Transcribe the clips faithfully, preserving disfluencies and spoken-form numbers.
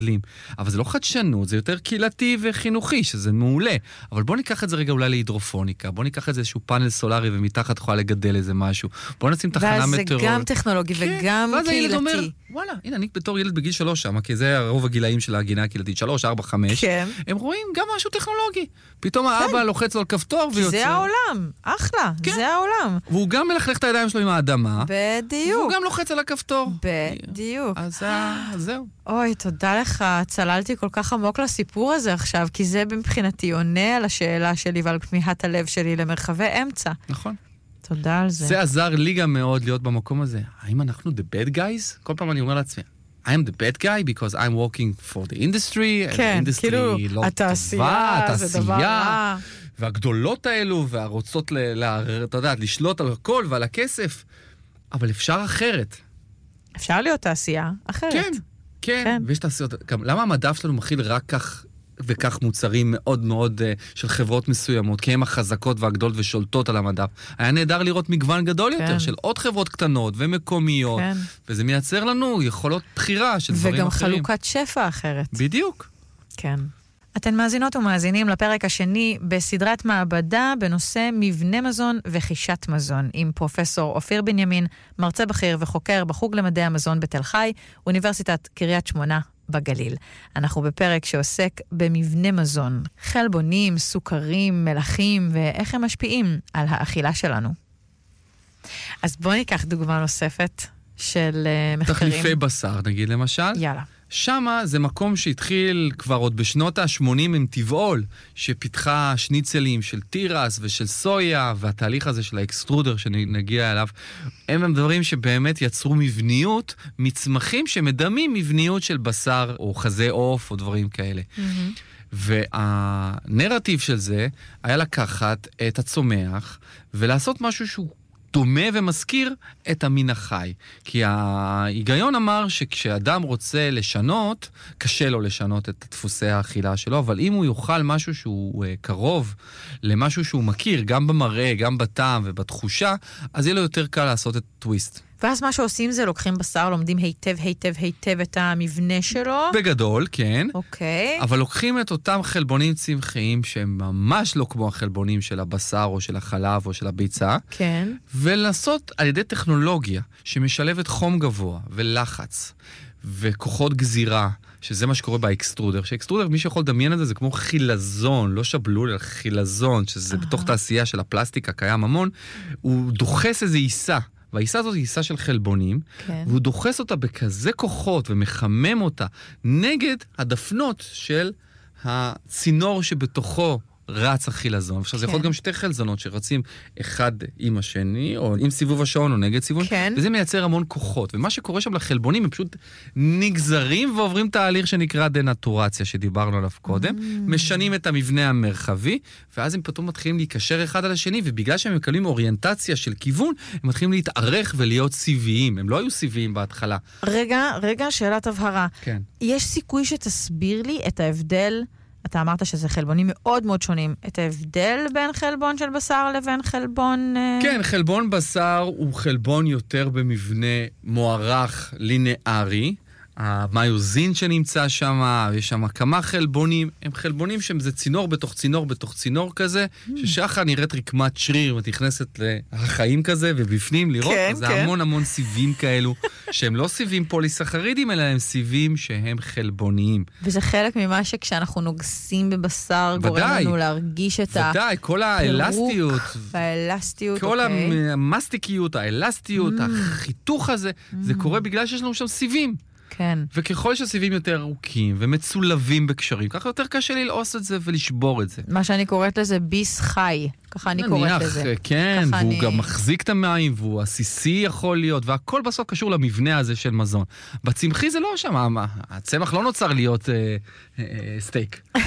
אבל זה לא חדשנות, זה יותר קהילתי וחינוכי, שזה מעולה. אבל בוא ניקח את זה רגע אולי להידרופוניקה, בוא ניקח את זה איזשהו פאנל סולרי ומתחת תוכל לגדל איזה משהו. בוא נשים תחנה מטאורולוגית. ואז זה גם טכנולוגי וגם קהילתי. אומר, וואלה, הנה, אני בתור ילד בגיל שלוש שם, כי זה הרוב הגילאים של הגינה הקהילתית, שלוש, ארבע, חמש. כן. הם רואים גם משהו טכנולוגי. פתאום האבא לוחץ לו על כפתור ויוצא. זה העולם, אחלה, זה העולם. והוא גם מלכלך את הידיים שלו עם האדמה. בדיוק. והוא גם לוחץ על הכפתור. בדיוק. אז זהו. אוי, תודה לך. צללתי כל כך עמוק לסיפור הזה עכשיו, כי זה מבחינתי עונה על השאלה שלי ועל כמיהת הלב שלי למרחבי אמצע. נכון. תודה על זה. זה עזר לי גם מאוד להיות במקום הזה. האם אנחנו the bad guys? כל פעם אני אומר לעצמי, I am the bad guy because I'm working for the industry. כן, כאילו, התעשייה, זה דבר רע. והגדולות האלו, והרוצות, אתה יודע, לשלוט על הכל ועל הכסף. אבל אפשר אחרת. אפשר להיות תעשייה אחרת. כן, כן. ויש תעשיות, למה המדף שלנו מכיל רק כך וכך מוצרים מאוד מאוד uh, של חברות מסוימות, כי הן החזקות והגדולות ושולטות על המדף. היה נהדר לראות מגוון גדול כן. יותר של עוד חברות קטנות ומקומיות, כן. וזה מייצר לנו יכולות בחירה של דברים וגם אחרים. וגם חלוקת שפע אחרת. בדיוק. כן. אתן מאזינות ומאזינים לפרק השני בסדרת מעבדה בנושא מבנה מזון וחישת מזון, עם פרופסור אופיר בנימין, מרצה בכיר וחוקר בחוג למדעי המזון בתל חי, אוניברסיטת קריית שמונה בגליל. אנחנו בפרק שעוסק במבנה מזון, חלבונים, סוכרים, מלחים, ואיך הם משפיעים על האכילה שלנו. אז בואו ניקח דוגמה נוספת של uh, מחקרים. תחליפי בשר, נגיד למשל. יאללה. שמה זה מקום שהתחיל כבר עוד בשנות ה-שמונים עם טבעול, שפיתחה שניצלים של טירס ושל סויה, והתהליך הזה של האקסטרודר שנגיע אליו, הם הם דברים שבאמת יצרו מבניות, מצמחים שמדמים מבניות של בשר או חזה עוף או דברים כאלה. Mm-hmm. והנרטיב של זה היה לקחת את הצומח ולעשות משהו שהוא דומה ומזכיר את המין החי. כי ההיגיון אמר שכשאדם רוצה לשנות, קשה לו לשנות את דפוסי האכילה שלו, אבל אם הוא יאכל משהו שהוא קרוב למשהו שהוא מכיר, גם במראה, גם בטעם ובתחושה, אז יהיה לו יותר קל לעשות את טוויסט. ואז מה שעושים זה לוקחים בשר, לומדים היטב, היטב, היטב את המבנה שלו. בגדול, כן. אוקיי. אבל לוקחים את אותם חלבונים צמחיים שהם ממש לא כמו החלבונים של הבשר או של החלב או של הביצה. כן. ולנסות על ידי טכנולוגיה שמשלבת חום גבוה ולחץ וכוחות גזירה, שזה מה שקורה באקסטרודר. שאקסטרודר, מי שיכול לדמיין את זה, זה כמו חילזון, לא שבלול, אלא חילזון, שזה בתוך תעשייה של הפלסטיק הקיים המון, הוא דוחס איזו עיסה. והעיסה הזאת היא עיסה של חלבונים, כן. והוא דוחס אותה בכזה כוחות ומחמם אותה נגד הדפנות של הצינור שבתוכו רץ החילזון. עכשיו, כן. זה יכול להיות גם שתי חלזונות שרצים אחד עם השני, או עם סיבוב השעון או נגד סיבוב, כן. וזה מייצר המון כוחות. ומה שקורה שם לחלבונים, הם פשוט נגזרים ועוברים תהליך שנקרא דנטורציה, שדיברנו עליו קודם, mm. משנים את המבנה המרחבי, ואז הם פתאום מתחילים להיקשר אחד על השני, ובגלל שהם מקבלים אוריינטציה של כיוון, הם מתחילים להתארך ולהיות סיביים. הם לא היו סיביים בהתחלה. רגע, רגע, שאלת הבהרה. כן. יש סיכוי שתסביר לי את ההבדל, אתה אמרת שזה חלבונים מאוד מאוד שונים, את ההבדל בין חלבון של בשר לבין חלבון... כן, חלבון בשר הוא חלבון יותר במבנה מוערך לינארי, המיוזין שנמצא שם, יש שם כמה חלבונים, הם חלבונים שהם זה צינור בתוך צינור בתוך צינור כזה, ששחה נראית רקמת שריר ותכנסת לחיים כזה, ובפנים לראות, כן, זה כן. המון המון סיבים כאלו, שהם לא סיבים פוליסחרידים, אלא הם סיבים שהם חלבוניים. וזה חלק ממה שכשאנחנו נוגסים בבשר, גורם לנו להרגיש את הפירוק, ודאי, כל האלסטיות, והאלסטיות, כל אוקיי. המסטיקיות, האלסטיות, החיתוך הזה, זה קורה בגלל שיש לנו שם סיבים. כן. וככל שהסיבים יותר ארוכים ומצולבים בקשרים, ככה יותר קשה ללעוס את זה ולשבור את זה. מה שאני קוראת לזה ביס חי, ככה אני קוראת לזה. כן, והוא גם מחזיק את המים, והוא עסיסי יכול להיות, והכל בסוף קשור למבנה הזה של מזון. בצמחי זה לא שם, הצמח לא נוצר להיות סטייק.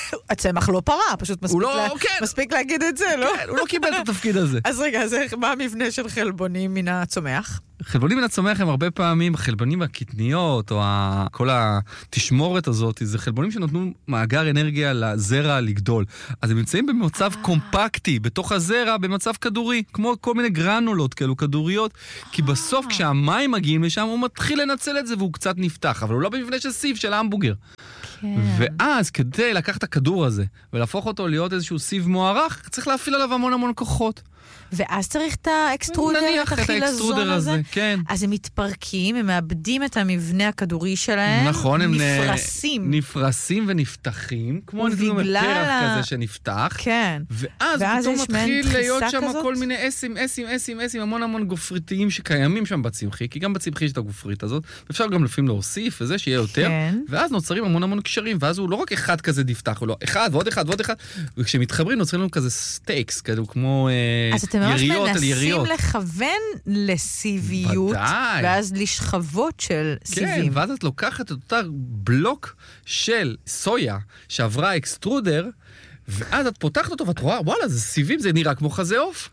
הצמח לא פרה, פשוט מספיק, לא, לה... כן. מספיק להגיד את זה, לא? כן, הוא לא קיבל את התפקיד הזה. אז רגע, אז מה המבנה של חלבונים מן הצומח? חלבונים מן הצומח הם הרבה פעמים החלבונים הקטניות, או ה... כל התשמורת הזאת, זה חלבונים שנותנו מאגר אנרגיה לזרע לגדול. אז הם נמצאים במצב קומפקטי, בתוך הזרע, במצב כדורי, כמו כל מיני גרנולות כאלו, כדוריות, כי בסוף כשהמים מגיעים לשם, הוא מתחיל לנצל את זה והוא קצת נפתח, אבל הוא לא במבנה של סיב, של ההמבוגר. כן. ואז כדי לקחת את הכדור הזה ולהפוך אותו להיות איזשהו סיב מוערך, צריך להפעיל עליו המון המון כוחות. ואז צריך את האקסטרודר, את החילזון הזה. כן. אז הם מתפרקים, הם מאבדים את המבנה הכדורי שלהם, נכון, הם נפרסים. נפרסים ונפתחים, כמו נתנו פרח כזה שנפתח. כן. ואז, ואז פתאום מתחיל להיות שם כזאת? כל מיני אסים, אסים, אסים, אסים, המון המון גופריתיים שקיימים שם בצמחי, כי גם בצמחי יש את הגופרית הזאת, ואפשר גם לפעמים להוסיף וזה שיהיה יותר, כן. ואז נוצרים המון המון קשרים, ואז הוא לא רק אחד כזה נפתח, הוא לא אחד ועוד אחד ועוד אחד, וכשמתחברים נוצרים לנו כזה סטייקס, כאילו כמו יריות על יריות. אתם ממש מנסים לכוון לסיביות, ודאי. ואז לשכבות של כן, סיבים. ואז את לוקחת את אותה בלוק של סויה שעברה אקסטרודר, ואז את פותחת אותו ואת רואה, וואלה, זה סיבים, זה נראה כמו חזה עוף.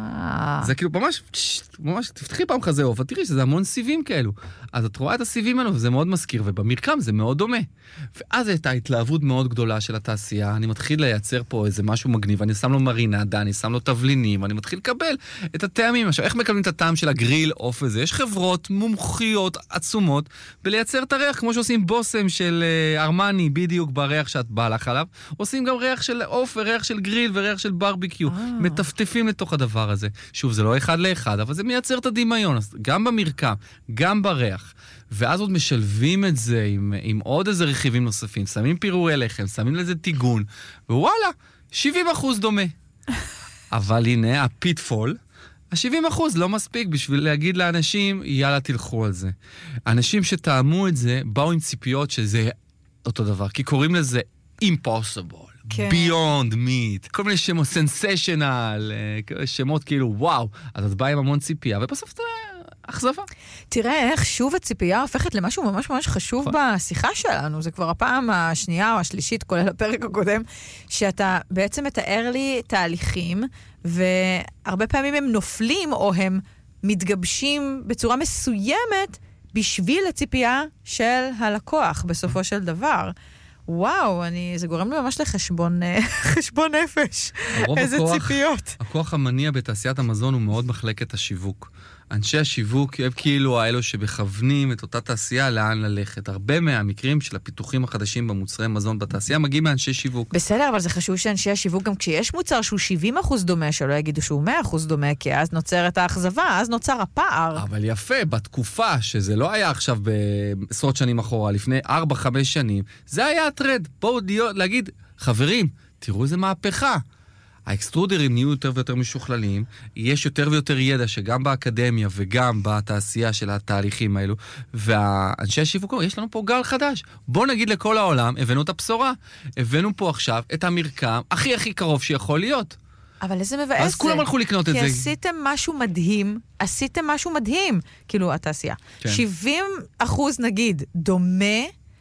זה כאילו ממש, ממש, תפתחי פעם חזה עוף, את תראי שזה המון סיבים כאלו. אז את רואה את הסיבים האלו, וזה מאוד מזכיר, ובמרקם זה מאוד דומה. ואז הייתה התלהבות מאוד גדולה של התעשייה, אני מתחיל לייצר פה איזה משהו מגניב, אני שם לו מרינדה, אני שם לו תבלינים, אני מתחיל לקבל את הטעמים. עכשיו, איך מקבלים את הטעם של הגריל עוף הזה? יש חברות מומחיות עצומות בלייצר את הריח, כמו שעושים בוסם של ארמני, בדיוק בריח שאת באה לך עליו, עושים גם ריח של עוף וריח של גריל וריח של ברביקיו. מטפטפים לתוך הדבר הזה. שוב, זה לא אחד לאחד, אבל זה מייצר את הדמיון, גם במרקם, גם בריח. ואז עוד משלבים את זה עם, עם עוד איזה רכיבים נוספים, שמים פירורי לחם, שמים לזה טיגון, ווואלה, שבעים אחוז דומה. אבל הנה, הפיטפול, ה-שבעים אחוז לא מספיק בשביל להגיד לאנשים, יאללה, תלכו על זה. אנשים שטעמו את זה, באו עם ציפיות שזה אותו דבר, כי קוראים לזה impossible. כן. Beyond meat, כל מיני שמות, סנסיישנל, שמות כאילו וואו, אז את באה עם המון ציפייה, ובסוף זה אכזבה. תראה איך שוב הציפייה הופכת למשהו ממש ממש חשוב בשיחה שלנו, זה כבר הפעם השנייה או השלישית, כולל הפרק הקודם, שאתה בעצם מתאר לי תהליכים, והרבה פעמים הם נופלים או הם מתגבשים בצורה מסוימת, בשביל הציפייה של הלקוח בסופו של דבר. וואו, אני, זה גורם לי ממש לחשבון חשבון נפש. איזה הכוח, ציפיות. הכוח המניע בתעשיית המזון הוא מאוד מחלקת השיווק. אנשי השיווק הם כאילו האלו שבכוונים את אותה תעשייה לאן ללכת. הרבה מהמקרים של הפיתוחים החדשים במוצרי מזון בתעשייה מגיעים מאנשי שיווק. בסדר, אבל זה חשוב שאנשי השיווק, גם כשיש מוצר שהוא שבעים אחוז דומה, שלא יגידו שהוא מאה אחוז דומה, כי אז נוצרת האכזבה, אז נוצר הפער. אבל יפה, בתקופה שזה לא היה עכשיו בעשרות שנים אחורה, לפני ארבע חמש שנים, זה היה הטרנד. בואו להגיד, חברים, תראו איזה מהפכה. האקסטרודרים נהיו יותר ויותר משוכללים, יש יותר ויותר ידע שגם באקדמיה וגם בתעשייה של התהליכים האלו, והאנשי השיווק, יש לנו פה גל חדש. בואו נגיד לכל העולם, הבאנו את הבשורה, הבאנו פה עכשיו את המרקם הכי הכי קרוב שיכול להיות. אבל איזה מבאס זה. אז כולם הלכו לקנות את זה. כי עשיתם משהו מדהים, עשיתם משהו מדהים, כאילו התעשייה. כן. שבעים אחוז נגיד דומה,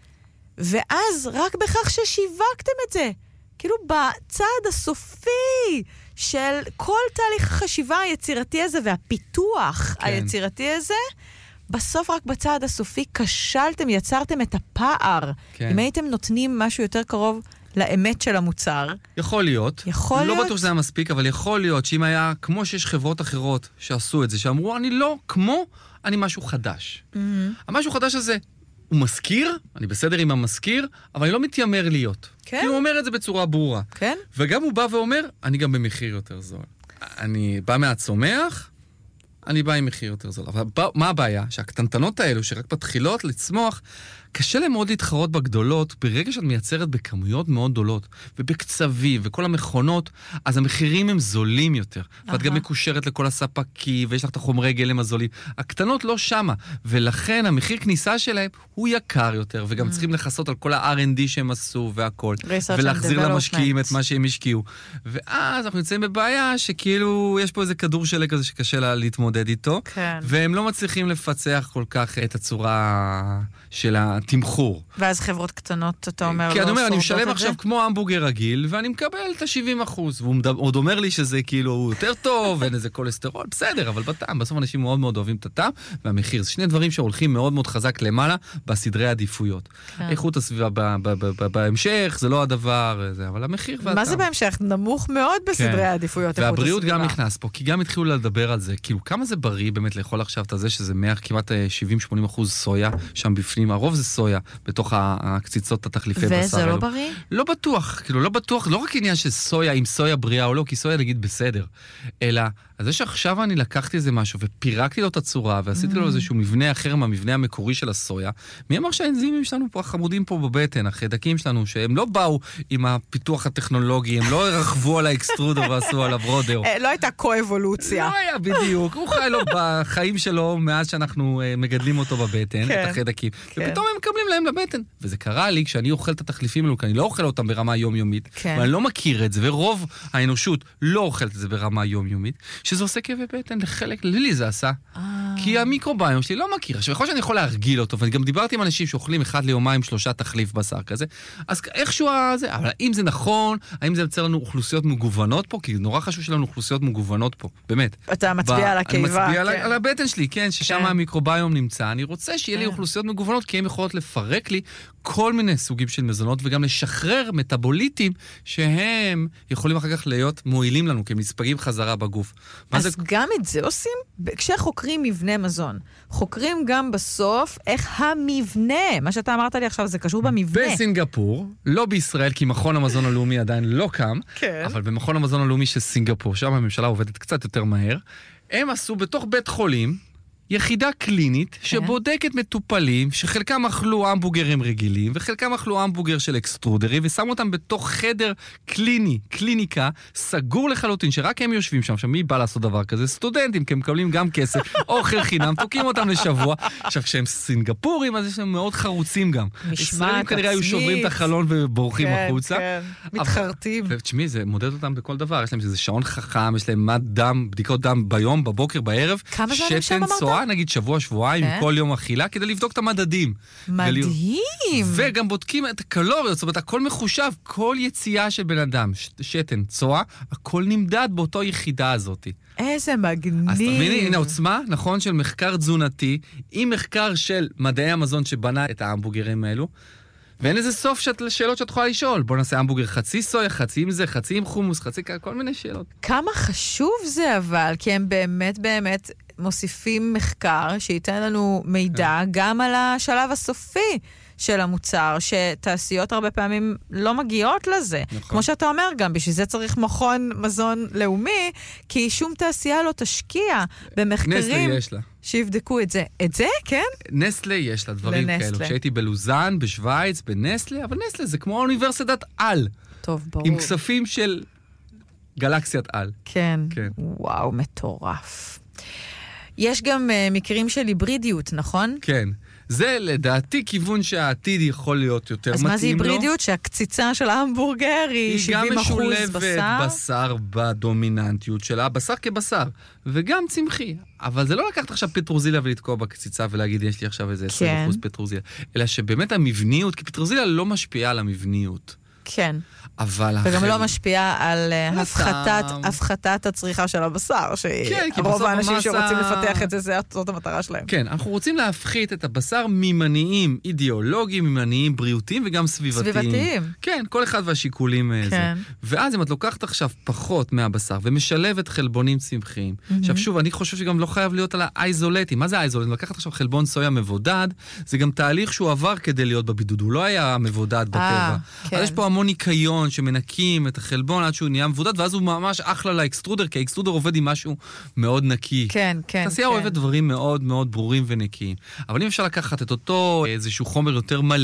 ואז רק בכך ששיווקתם את זה. כאילו בצד הסופי של כל תהליך החשיבה היצירתי הזה והפיתוח כן. היצירתי הזה, בסוף רק בצד הסופי כשלתם, יצרתם את הפער. כן. אם הייתם נותנים משהו יותר קרוב לאמת של המוצר. יכול להיות. יכול לא להיות. לא בטוח שזה היה מספיק, אבל יכול להיות שאם היה, כמו שיש חברות אחרות שעשו את זה, שאמרו, אני לא כמו, אני משהו חדש. Mm-hmm. המשהו חדש הזה, הוא מזכיר, אני בסדר עם המזכיר, אבל אני לא מתיימר להיות. כן? כי הוא אומר את זה בצורה ברורה. כן? וגם הוא בא ואומר, אני גם במחיר יותר זול. אני בא מהצומח, אני בא עם מחיר יותר זול. אבל מה הבעיה? שהקטנטנות האלו, שרק מתחילות לצמוח, קשה להם מאוד להתחרות בגדולות, ברגע שאת מייצרת בכמויות מאוד גדולות, ובקצבים, וכל המכונות, אז המחירים הם זולים יותר. ואת גם מקושרת לכל הספקים, ויש לך את החומרי גלם הזולים. הקטנות לא שמה, ולכן המחיר כניסה שלהם הוא יקר יותר, וגם צריכים לחסות על כל ה-אר אנד די שהם עשו והכל, ולהחזיר למשקיעים את מה שהם השקיעו. ואז אנחנו נמצאים בבעיה שכאילו יש פה איזה כדור שלג כזה שקשה לה להתמודד איתו, והם לא מצליחים לפצח כל כך את הצורה של התמחור. ואז חברות קטנות, אתה אומר, כי לא אני אומר, אני שורדות משלם את זה? עכשיו כמו המבורגר רגיל, ואני מקבל את ה-שבעים אחוז, והוא מדבר- עוד אומר לי שזה כאילו יותר טוב, ואין איזה כולסטרול, בסדר, אבל בטעם, בסוף אנשים מאוד מאוד אוהבים את הטעם, והמחיר, זה שני דברים שהולכים מאוד מאוד חזק למעלה, בסדרי העדיפויות. כן. איכות הסביבה ב- ב- ב- ב- בהמשך, זה לא הדבר, זה, אבל המחיר והטעם. מה זה בהמשך? נמוך מאוד בסדרי כן. העדיפויות. איכות והבריאות גם הסביבה. נכנס פה, כי גם התחילו לדבר על זה, כאילו כמה זה בריא באמת לאכול עכשיו את זה, שזה מאה, כמעט שבעים שמונים אחוז סויה, שם בפנים, הרוב זה סויה, בתוך ה- הקציצות התחליפי בשר. וזה לא האלו. בריא? לא בטוח, כאילו לא בטוח, לא רק עניין של סויה, אם סויה בריאה או לא, כי סויה נגיד בסדר, אלא, אז זה שעכשיו אני לקחתי איזה משהו ופירקתי לו את הצורה, ועשיתי לו איזשהו מבנה אחר מהמבנה המקורי של הסויה, מי אמר שהאנזימים שלנו פה, החמודים פה בבטן, החיידקים שלנו, שהם לא באו עם הפיתוח הטכנולוגי, הם לא רכבו על האקסטרודו ועשו עליו רודר. אה, לא הייתה קו-אבולוציה. לא היה בדיוק, הוא חי לו בחיים שלו מאז שאנחנו אה, מגדלים אותו בבטן, כן, את החיידקים, כן. ופתאום הם מקבלים להם לבטן. וזה קרה לי כשאני אוכל את התחליפים האלו, כי אני לא אוכל אותם ברמה יומיומית, כן. ואני לא מכיר את זה, ורוב האנושות לא אוכלת את זה ברמה יומיומית, שזה עושה כאבי בטן לחלק, לי זה עשה. כי המיקרוביום שלי לא מכיר. עכשיו, יכול שאני יכול להרגיל אותו, ואני גם דיברתי עם אנשים שאוכלים אחד ליומיים שלושה תחליף בשר כזה, אז איכשהו זה, אבל האם זה נכון, האם זה יוצר לנו אוכלוסיות מגוונות פה? כי נורא חשוב שלנו אוכלוסיות מגוונות פה, באמת. אתה מצביע על הקיבה. אני מצביע על, כן. על הבטן שלי, כן, ששם כן. המיקרוביום נמצא. אני רוצה שיהיה לי כן. אוכלוסיות מגוונות, כי הן יכולות לפרק לי כל מיני סוגים של מזונות, וגם לשחרר מטאבוליטים שהם יכולים אחר כך להיות מועילים לנו, כי הם נספגים חזרה בגוף. מה אז זה? גם את זה עושים? כשחוקרים מבנה מזון, חוקרים גם בסוף איך המבנה, מה שאתה אמרת לי עכשיו, זה קשור במבנה. בסינגפור, לא בישראל, כי מכון המזון הלאומי עדיין לא קם, כן. אבל במכון המזון הלאומי של סינגפור, שם הממשלה עובדת קצת יותר מהר, הם עשו בתוך בית חולים יחידה קלינית שבודקת מטופלים שחלקם אכלו המבורגרים רגילים וחלקם אכלו המבורגר של אקסטרודרי ושמו אותם בתוך חדר קליני, קליניקה, סגור לחלוטין, שרק הם יושבים שם. עכשיו, מי בא לעשות דבר כזה? סטודנטים, כי הם מקבלים גם כסף, אוכל חינם, תוקים אותם לשבוע. עכשיו, כשהם סינגפורים, אז יש להם מאוד חרוצים גם. משמעת ישראלים כנראה היו עצמית. שוברים את החלון ובורחים כן, החוצה. כן. מתחרטים. ותשמעי, זה מודד אותם בכל דבר. יש להם איזה שעון חכם, יש להם מד דם, בדיקות דם ביום, בבוקר, בערב. כמה זמן הם שם אמרת? שתן צואה, נגיד שבוע, שבועיים, כן. כל יום אכילה, כדי לבדוק את המדדים. מדהים. וגם בודקים את הקלוריות, זאת אומרת, הכל מחושב, כל יציאה של בן אדם, ש- שתן, צואה, הכל נמדד באותו יחידה הזאת. איזה מגניב. אז תביני, הנה עוצמה, נכון, של מחקר תזונתי, עם מחקר של מדעי המזון שבנה את ההמבורגרים האלו, ואין איזה סוף שאת, שאלות שאת יכולה לשאול. בוא נעשה המבורגר חצי סויה, חצי עם זה, חצי עם חומוס, חצי כל מיני שאלות. כמה חשוב זה אבל, כי הם באמת באמת מוסיפים מחקר שייתן לנו מידע גם על השלב הסופי של המוצר, שתעשיות הרבה פעמים לא מגיעות לזה. נכון. כמו שאתה אומר גם, בשביל זה צריך מכון מזון לאומי, כי שום תעשייה לא תשקיע במחקרים נסטלה יש לה. שיבדקו את זה. את זה, כן? נסטלה יש לה דברים לנסטלה. כאלו. כשהייתי בלוזן, בשוויץ, בנסטלה, אבל נסטלה זה כמו אוניברסיטת על. טוב, ברור. עם כספים של גלקסיית על. כן. כן. וואו, מטורף. יש גם uh, מקרים של היברידיות, נכון? כן. זה לדעתי כיוון שהעתיד יכול להיות יותר אז מתאים לו. מה זה היברידיות? שהקציצה של ההמבורגר היא היא גם שבעים אחוז משולבת בשר? בשר בדומיננטיות שלה, בשר כבשר, וגם צמחי. אבל זה לא לקחת עכשיו פטרוזיליה ולתקוע בקציצה ולהגיד, יש לי עכשיו איזה עשרים אחוז פטרוזיליה, אלא שבאמת המבניות, כי פטרוזיליה לא משפיעה על המבניות. כן. אבל וגם החל... לא משפיעה על uh, הפחתת, הטעם. הפחתת הצריכה של הבשר, כן, כי שרוב בסוף האנשים המסה- שרוצים לפתח את זה, זה- זאת המטרה שלהם. כן, אנחנו רוצים להפחית את הבשר ממניעים אידיאולוגיים, ממניעים בריאותיים וגם סביבתיים. סביבתיים. כן, כל אחד והשיקולים כן. זה. כן. ואז אם את לוקחת עכשיו פחות מהבשר ומשלבת חלבונים צמחיים, mm-hmm. עכשיו שוב, אני חושב שגם לא חייב להיות על האייזולטים. מה זה האייזולטים? לקחת עכשיו חלבון סויה מבודד, זה גם תהליך שהוא עבר כדי להיות בבידוד. הוא לא היה מבודד בטבע. כן. אז יש פה המון ניקיון שמנקים את החלבון עד שהוא נהיה מבודד, ואז הוא ממש אחלה לאקסטרודר, כי האקסטרודר עובד עם משהו מאוד נקי. כן, כן. תעשייה כן. אוהבת דברים מאוד מאוד ברורים ונקיים. אבל אם אפשר לקחת את אותו איזשהו חומר יותר מלא,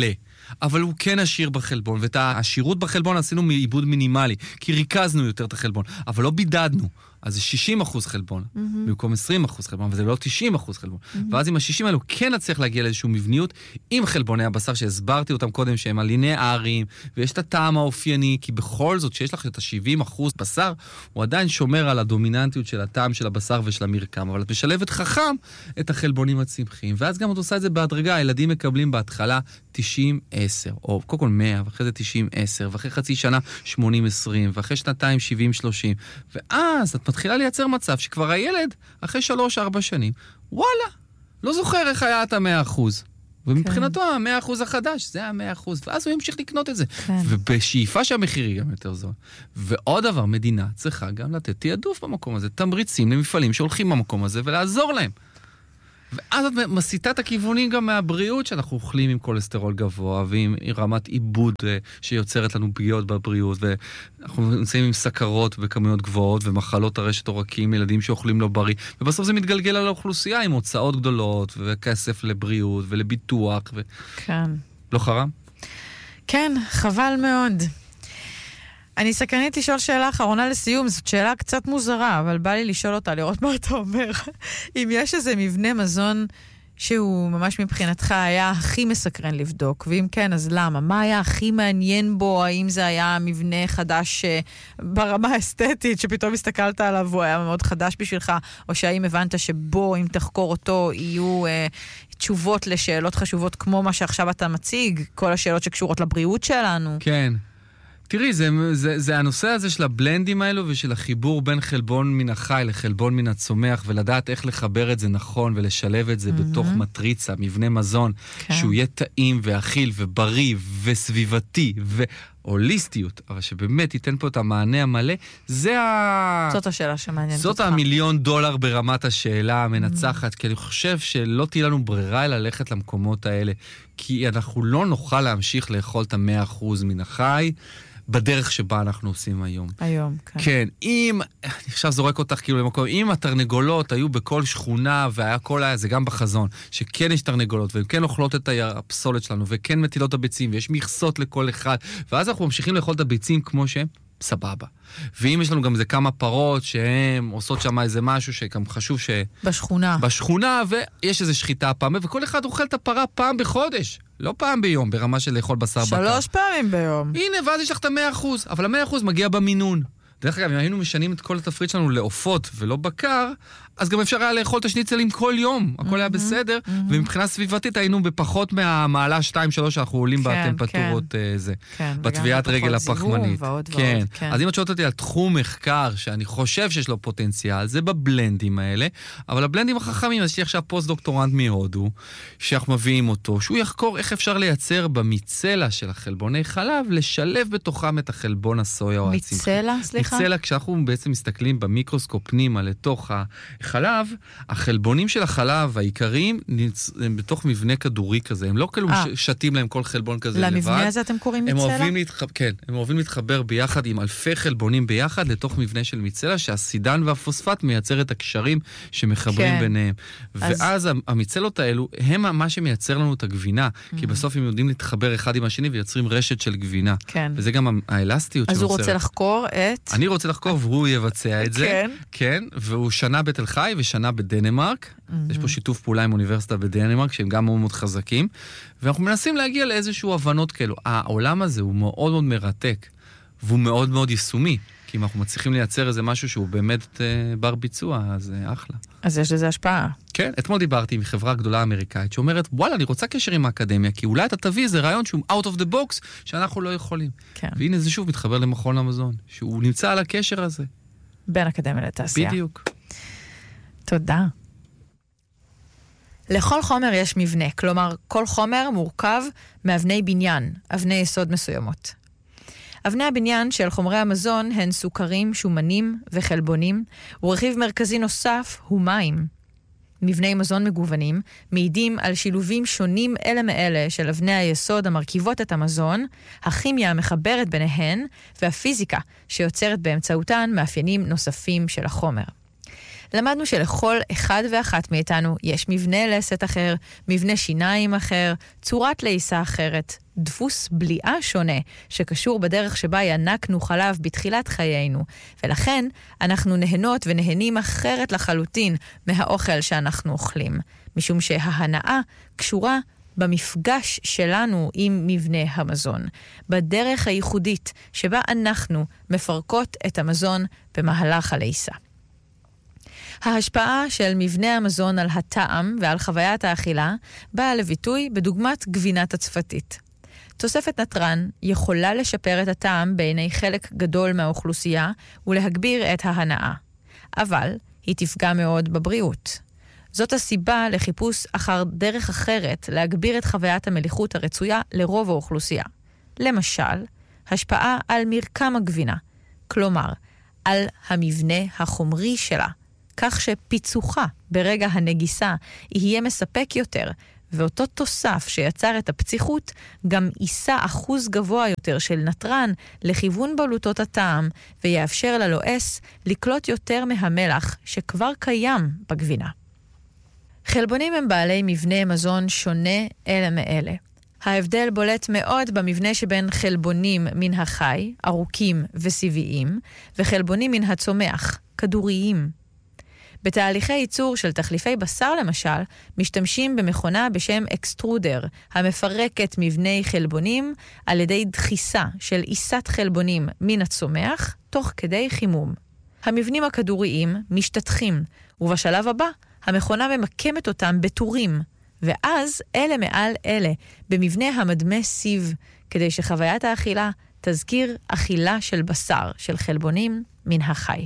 אבל הוא כן עשיר בחלבון, ואת העשירות בחלבון עשינו מעיבוד מינימלי, כי ריכזנו יותר את החלבון, אבל לא בידדנו. אז זה שישים אחוז חלבון, mm-hmm. במקום עשרים אחוז חלבון, אבל זה לא תשעים אחוז חלבון. Mm-hmm. ואז עם ה-שישים האלו כן נצליח להגיע לאיזשהו מבניות עם חלבוני הבשר, שהסברתי אותם קודם, שהם הלינאריים, ויש את הטעם האופייני, כי בכל זאת שיש לך את ה-שבעים אחוז בשר, הוא עדיין שומר על הדומיננטיות של הטעם של הבשר ושל המרקם, אבל את משלבת חכם את החלבונים הצמחיים, ואז גם את עושה את זה בהדרגה, הילדים מקבלים בהתחלה תשעים עשר, או קודם כל מאה, ואחרי זה תשעים עשר, ואחרי חצי שנה שמונים עשרים, ואחרי שנתיים שבעים שלושים, ואז את מתחילה לייצר מצב שכבר הילד, אחרי שלוש ארבע שנים, וואלה, לא זוכר איך היה את המאה אחוז. ומבחינתו המאה אחוז החדש, זה המאה אחוז, ואז הוא ימשיך לקנות את זה. כן. ובשאיפה שהמחיר היא גם יותר זול. ועוד דבר, מדינה צריכה גם לתת תיעדוף במקום הזה, תמריצים למפעלים שהולכים במקום הזה ולעזור להם. ואז את מסיטה את הכיוונים גם מהבריאות, שאנחנו אוכלים עם קולסטרול גבוה, ועם רמת עיבוד שיוצרת לנו פגיעות בבריאות, ואנחנו נמצאים עם סכרות בכמויות גבוהות, ומחלות הרשת עורקים, ילדים שאוכלים לא בריא, ובסוף זה מתגלגל על האוכלוסייה, עם הוצאות גדולות, וכסף לבריאות, ולביטוח, ו... כן. לא חרם? כן, חבל מאוד. אני סקרנית לשאול שאלה אחרונה לסיום, זאת שאלה קצת מוזרה, אבל בא לי לשאול אותה, לראות מה אתה אומר. אם יש איזה מבנה מזון שהוא ממש מבחינתך היה הכי מסקרן לבדוק, ואם כן, אז למה? מה היה הכי מעניין בו? האם זה היה מבנה חדש ברמה האסתטית, שפתאום הסתכלת עליו והוא היה מאוד חדש בשבילך, או שהאם הבנת שבו, אם תחקור אותו, יהיו אה, תשובות לשאלות חשובות כמו מה שעכשיו אתה מציג, כל השאלות שקשורות לבריאות שלנו? כן. תראי, זה, זה, זה הנושא הזה של הבלנדים האלו ושל החיבור בין חלבון מן החי לחלבון מן הצומח, ולדעת איך לחבר את זה נכון ולשלב את זה mm-hmm. בתוך מטריצה, מבנה מזון, כן. שהוא יהיה טעים ואכיל ובריא וסביבתי והוליסטיות, אבל שבאמת ייתן פה את המענה המלא, זה ה... זאת השאלה שמעניינת אותך. זאת המיליון דולר ברמת השאלה המנצחת, mm-hmm. כי אני חושב שלא תהיה לנו ברירה ללכת למקומות האלה, כי אנחנו לא נוכל להמשיך לאכול את המאה אחוז מן החי, בדרך שבה אנחנו עושים היום. היום, כן. כן, אם, אני עכשיו זורק אותך כאילו למקום, אם התרנגולות היו בכל שכונה, והיה כל היה, זה גם בחזון, שכן יש תרנגולות, והן כן אוכלות את הפסולת שלנו, וכן מטילות את הביצים, ויש מכסות לכל אחד, ואז אנחנו ממשיכים לאכול את הביצים כמו שהם, סבבה. ואם יש לנו גם איזה כמה פרות שהן עושות שם איזה משהו שגם חשוב ש... בשכונה. בשכונה, ויש איזה שחיטה פעם, וכל אחד אוכל את הפרה פעם בחודש. לא פעם ביום, ברמה של לאכול בשר בקר. שלוש פעמים ביום. הנה, ואז יש לך את המאה אחוז, אבל המאה אחוז מגיע במינון. דרך אגב, אם היינו משנים את כל התפריט שלנו לעופות ולא בקר, אז גם אפשר היה לאכול את השניצלים כל יום. הכל היה בסדר, ומבחינה סביבתית היינו בפחות מהמעלה שתיים שלוש שאנחנו עולים בטמפרטורות זה. בתביעת רגל הפחמנית. כן. אז אם את שואלת אותי על תחום מחקר שאני חושב שיש לו פוטנציאל, זה בבלנדים האלה, אבל הבלנדים החכמים, אז יש לי עכשיו פוסט דוקטורנט מהודו, שאנחנו מביאים אותו, שהוא יחקור איך אפשר לייצר במיצלה של החלבוני חלב, לשלב בתוכם את החלבון הסויה או הצמחי. מיצלה, סליחה? מיצלה, כשאנחנו בעצם מסתכלים במיקרוסקופ פנימה לתוך החלב, החלבונים של החלב העיקריים הם בתוך מבנה כדורי כזה, הם לא כאילו שתים להם כל חלבון כזה לבד. למבנה הזה אתם קוראים מיצלה? הם אוהבים להתחבר, כן, הם אוהבים להתחבר ביחד עם אלפי חלבונים ביחד לתוך מבנה של מיצלה, שהסידן והפוספט מייצר את הקשרים שמחברים כן. ביניהם. אז... ואז המיצלות האלו הם מה שמייצר לנו את הגבינה, mm-hmm. כי בסוף הם יודעים להתחבר אחד עם השני ויוצרים רשת של גבינה. כן. וזה גם האלסטיות אז הוא רוצה לחקור את... אני רוצה לחקור והוא יבצע את זה. כן. כן, והוא שנה בתל חי ושנה בדנמרק. Mm-hmm. יש פה שיתוף פעולה עם אוניברסיטה בדנמרק, שהם גם מאוד מאוד חזקים. ואנחנו מנסים להגיע לאיזשהו הבנות כאלו. העולם הזה הוא מאוד מאוד מרתק, והוא מאוד מאוד יישומי. כי אם אנחנו מצליחים לייצר איזה משהו שהוא באמת אה, בר ביצוע, אז אה, אחלה. אז יש לזה השפעה. כן, אתמול דיברתי עם חברה גדולה אמריקאית, שאומרת, וואלה, אני רוצה קשר עם האקדמיה, כי אולי אתה תביא איזה רעיון שהוא out of the box, שאנחנו לא יכולים. כן. והנה זה שוב מתחבר למכון המזון, שהוא נמצא על הקשר הזה. בין אקדמיה לתעשייה. בדיוק. תודה. לכל חומר יש מבנה, כלומר, כל חומר מורכב מאבני בניין, אבני יסוד מסוימות. אבני הבניין של חומרי המזון הן סוכרים, שומנים וחלבונים, ורכיב מרכזי נוסף הוא מים. מבני מזון מגוונים מעידים על שילובים שונים אלה מאלה של אבני היסוד המרכיבות את המזון, הכימיה המחברת ביניהן, והפיזיקה שיוצרת באמצעותן מאפיינים נוספים של החומר. למדנו שלכל אחד ואחת מאיתנו יש מבנה לסת אחר, מבנה שיניים אחר, צורת לעיסה אחרת, דפוס בליעה שונה, שקשור בדרך שבה ינקנו חלב בתחילת חיינו, ולכן אנחנו נהנות ונהנים אחרת לחלוטין מהאוכל שאנחנו אוכלים, משום שההנאה קשורה במפגש שלנו עם מבנה המזון, בדרך הייחודית שבה אנחנו מפרקות את המזון במהלך הלעיסה. ההשפעה של מבנה המזון על הטעם ועל חוויית האכילה באה לביטוי בדוגמת גבינת הצפתית. תוספת נטרן יכולה לשפר את הטעם בעיני חלק גדול מהאוכלוסייה ולהגביר את ההנאה, אבל היא תפגע מאוד בבריאות. זאת הסיבה לחיפוש אחר דרך אחרת להגביר את חוויית המליחות הרצויה לרוב האוכלוסייה. למשל, השפעה על מרקם הגבינה, כלומר, על המבנה החומרי שלה, כך שפיצוחה ברגע הנגיסה יהיה מספק יותר, ואותו תוסף שיצר את הפציחות גם יישא אחוז גבוה יותר של נטרן לכיוון בלוטות הטעם, ויאפשר ללועס לקלוט יותר מהמלח שכבר קיים בגבינה. חלבונים הם בעלי מבנה מזון שונה אלה מאלה. ההבדל בולט מאוד במבנה שבין חלבונים מן החי, ארוכים וסיביים, וחלבונים מן הצומח, כדוריים. בתהליכי ייצור של תחליפי בשר למשל, משתמשים במכונה בשם אקסטרודר, המפרקת מבני חלבונים על ידי דחיסה של עיסת חלבונים מן הצומח, תוך כדי חימום. המבנים הכדוריים משתתחים, ובשלב הבא, המכונה ממקמת אותם בטורים, ואז אלה מעל אלה, במבנה המדמה סיב, כדי שחוויית האכילה תזכיר אכילה של בשר, של חלבונים מן החי.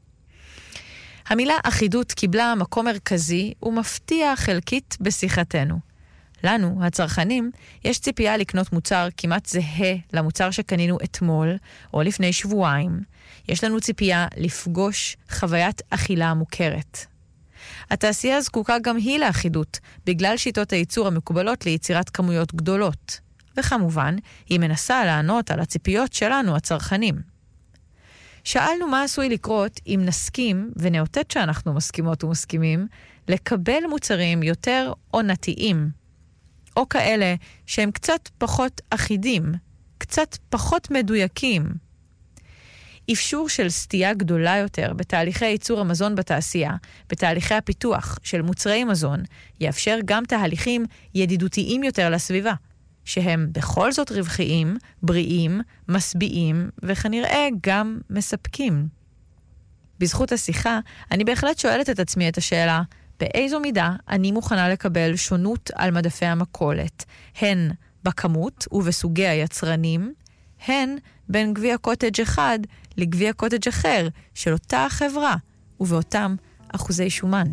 המילה אחידות קיבלה מקום מרכזי ומפתיע חלקית בשיחתנו. לנו, הצרכנים, יש ציפייה לקנות מוצר כמעט זהה למוצר שקנינו אתמול או לפני שבועיים. יש לנו ציפייה לפגוש חוויית אכילה מוכרת. התעשייה זקוקה גם היא לאחידות, בגלל שיטות הייצור המקובלות ליצירת כמויות גדולות. וכמובן, היא מנסה לענות על הציפיות שלנו, הצרכנים. שאלנו מה עשוי לקרות אם נסכים, ונאותת שאנחנו מסכימות ומסכימים, לקבל מוצרים יותר עונתיים, או כאלה שהם קצת פחות אחידים, קצת פחות מדויקים. אפשור של סטייה גדולה יותר בתהליכי ייצור המזון בתעשייה, בתהליכי הפיתוח של מוצרי מזון, יאפשר גם תהליכים ידידותיים יותר לסביבה, שהם בכל זאת רווחיים, בריאים, משביעים, וכנראה גם מספקים. בזכות השיחה, אני בהחלט שואלת את עצמי את השאלה, באיזו מידה אני מוכנה לקבל שונות על מדפי המכולת, הן בכמות ובסוגי היצרנים, הן בין גביע קוטג' אחד לגביע קוטג' אחר של אותה החברה, ובאותם אחוזי שומן.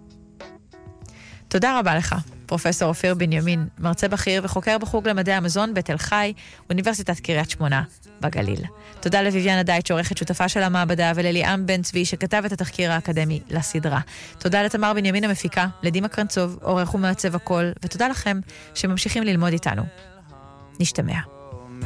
תודה רבה לך, פרופסור אופיר בנימין, מרצה בכיר וחוקר בחוג למדעי המזון בתל חי, אוניברסיטת קריית שמונה בגליל. תודה לויביאנה דייט, שעורכת שותפה של המעבדה, ולליאם בן צבי, שכתב את התחקיר האקדמי לסדרה. תודה לתמר בנימין המפיקה, לדימה קרנצוב, עורך ומעצב הכל, ותודה לכם שממשיכים ללמוד איתנו. נשתמע.